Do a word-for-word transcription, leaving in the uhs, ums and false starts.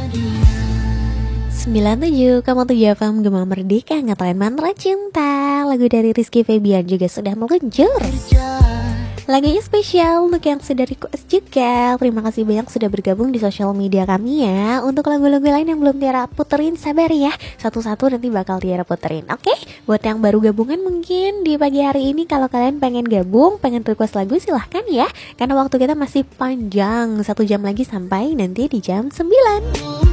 sembilan tujuh, kamu tuh F M Gema Merdeka, ngatain mantra cinta. Lagu dari Rizky Febian juga sudah meluncur. Lagunya spesial untuk yang sudah request juga. Terima kasih banyak sudah bergabung di sosial media kami ya. Untuk lagu-lagu lain yang belum Tiara puterin, sabar ya, satu-satu nanti bakal Tiara puterin. Oke, buat yang baru gabungan mungkin di pagi hari ini, kalau kalian pengen gabung, pengen request lagu, silahkan ya. Karena waktu kita masih panjang, satu jam lagi sampai nanti di jam sembilan.